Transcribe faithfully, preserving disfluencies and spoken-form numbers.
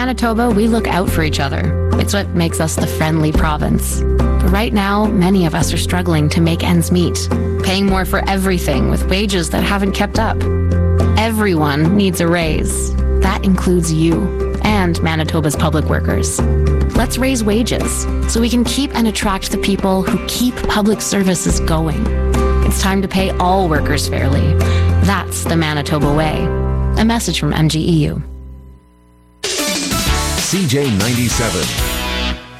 Manitoba, we look out for each other. It's what makes us the friendly province. But right now, many of us are struggling to make ends meet, paying more for everything with wages that haven't kept up. Everyone needs a raise. That includes you and Manitoba's public workers. Let's raise wages so we can keep and attract the people who keep public services going. It's time to pay all workers fairly. That's the Manitoba way. A message from M G E U. C J ninety-seven.